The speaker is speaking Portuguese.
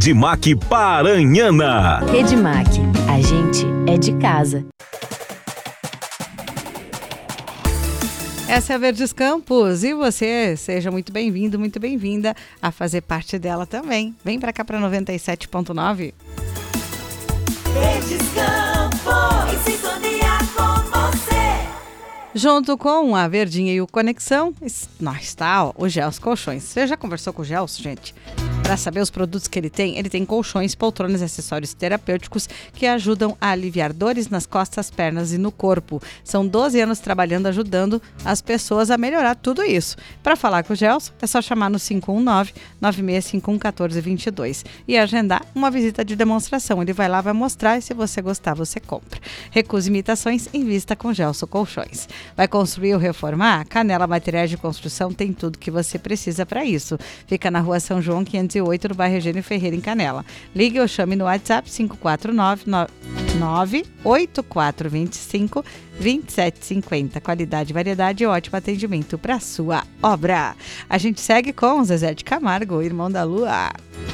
Redmac Paranhana. Redmac, a gente é de casa. Essa é a Verdes Campos e você seja muito bem-vindo, muito bem-vinda a fazer parte dela também. Vem pra cá pra 97.9. Verdes Campos, em sintonia com você. Junto com a Verdinha e o Conexão, está o Gelson Colchões. Você já conversou com o Gelson, gente? Para saber os produtos que ele tem colchões, poltronas e acessórios terapêuticos que ajudam a aliviar dores nas costas, pernas e no corpo. São 12 anos trabalhando, ajudando as pessoas a melhorar tudo isso. Para falar com o Gelson, é só chamar no 519-9651-1422 e agendar uma visita de demonstração. Ele vai lá, vai mostrar e se você gostar, você compra. Recusa imitações, invista com Gelson Colchões. Vai construir ou reformar? Canela Materiais de Construção tem tudo que você precisa para isso. Fica na Rua São João 508, no bairro Eugênio Ferreira, em Canela. Ligue ou chame no WhatsApp 549-8425-2750. Qualidade, variedade e ótimo atendimento para sua obra. A gente segue com Zezé de Camargo, irmão da Lua.